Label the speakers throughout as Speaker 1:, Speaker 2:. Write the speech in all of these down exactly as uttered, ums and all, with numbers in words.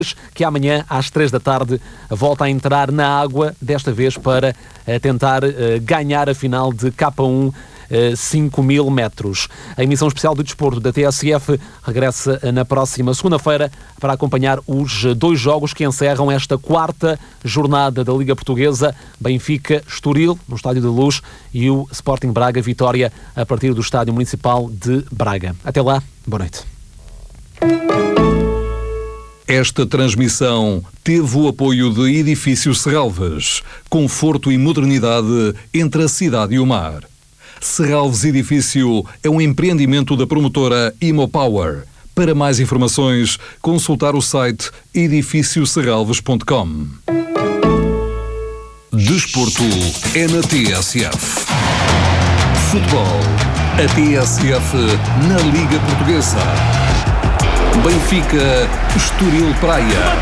Speaker 1: que amanhã, às três da tarde, volta a entrar na água, desta vez para uh, tentar uh, ganhar a final de K um uh, cinco mil metros. A emissão especial de desporto da T S F regressa na próxima segunda-feira para acompanhar os dois jogos que encerram esta quarta jornada da Liga Portuguesa: Benfica Estoril, no Estádio da Luz, e o Sporting Braga Vitória, a partir do Estádio Municipal de Braga. Até lá, boa noite.
Speaker 2: Esta transmissão teve o apoio de Edifício Serralves, conforto e modernidade entre a cidade e o mar. Serralves Edifício é um empreendimento da promotora Imopower. Para mais informações, consultar o site edifício serralves ponto com. Desporto é na T S F. Futebol, a T S F na Liga Portuguesa. Benfica, Estoril Praia.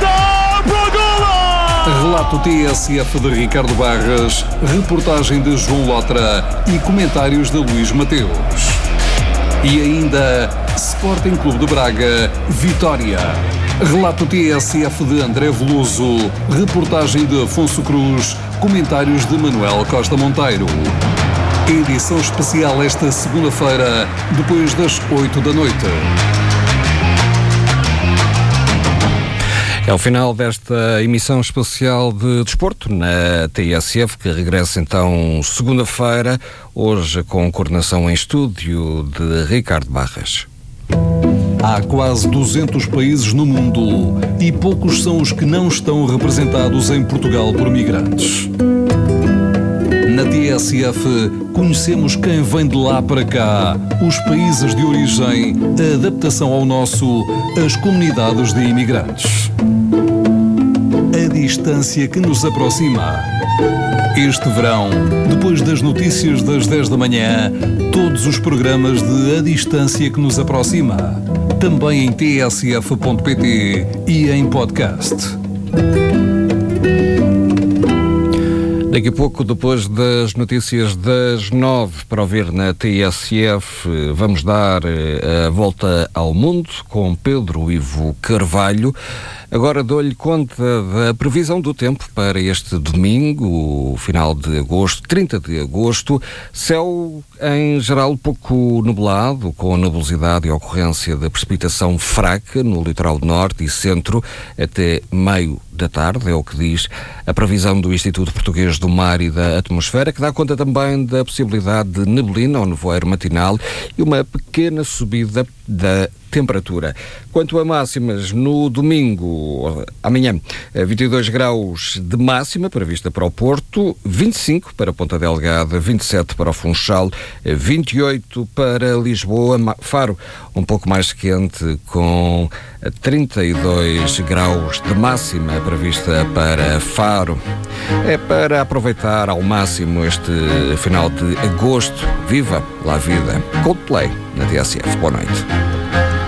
Speaker 2: Relato T S F de Ricardo Barras, reportagem de João Lotra e comentários de Luís Mateus. E ainda Sporting Clube de Braga, Vitória. Relato T S F de André Veloso, reportagem de Afonso Cruz, comentários de Manuel Costa Monteiro. Edição especial esta segunda-feira, depois das oito da noite.
Speaker 3: É o final desta emissão especial de desporto na T S F, que regressa então segunda-feira, hoje com coordenação em estúdio de Ricardo Barras.
Speaker 2: Há quase duzentos países no mundo e poucos são os que não estão representados em Portugal por migrantes. Na T S F, conhecemos quem vem de lá para cá, os países de origem, a adaptação ao nosso, as comunidades de imigrantes. A distância que nos aproxima. Este verão, depois das notícias das dez da manhã, todos os programas de A Distância que nos aproxima. Também em t s f ponto p t e em podcast.
Speaker 3: Daqui a pouco, depois das notícias das nove, para ouvir na T S F, vamos dar a volta ao mundo com Pedro Ivo Carvalho. Agora dou-lhe conta da previsão do tempo para este domingo, final de agosto, trinta de agosto. Céu, em geral, pouco nublado, com nebulosidade e ocorrência de precipitação fraca no litoral norte e centro até meio da tarde, é o que diz a previsão do Instituto Português do Mar e da Atmosfera, que dá conta também da possibilidade de neblina ou nevoeiro matinal e uma pequena subida da temperatura. Quanto a máximas, no domingo, amanhã, vinte e dois graus de máxima prevista para o Porto, vinte e cinco para Ponta Delgada, vinte e sete para o Funchal, vinte e oito para Lisboa, Faro um pouco mais quente, com trinta e dois graus de máxima prevista para Faro. É para aproveitar ao máximo este final de agosto. Viva lá a vida! Coldplay na T S F. Boa noite.